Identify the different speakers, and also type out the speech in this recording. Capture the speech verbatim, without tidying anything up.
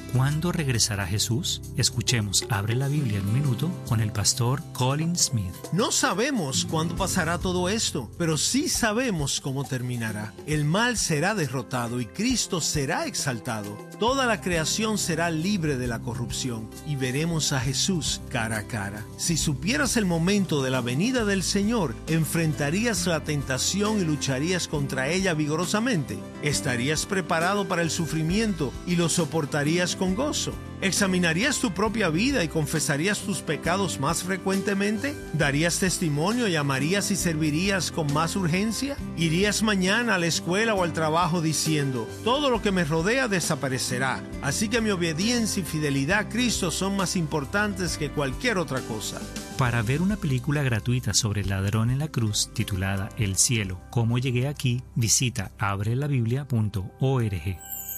Speaker 1: ¿Cuándo regresará Jesús? Escuchemos Abre la Biblia en un minuto con el pastor Colin Smith.
Speaker 2: No sabemos cuándo pasará todo esto, pero sí sabemos cómo terminará. El mal será derrotado y Cristo será exaltado. Toda la creación será libre de la corrupción y veremos a Jesús cara a cara. Si supieras el momento de la venida del Señor, enfrentarías la tentación y lucharías contra ella vigorosamente. Estarías preparado para el sufrimiento y lo soportarías con gozo. ¿Examinarías tu propia vida y confesarías tus pecados más frecuentemente? ¿Darías testimonio y amarías y servirías con más urgencia? ¿Irías mañana a la escuela o al trabajo diciendo, todo lo que me rodea desaparecerá, así que mi obediencia y fidelidad a Cristo son más importantes que cualquier otra cosa?
Speaker 1: Para ver una película gratuita sobre el ladrón en la cruz titulada El cielo, ¿cómo llegué aquí?, visita abre la biblia punto org.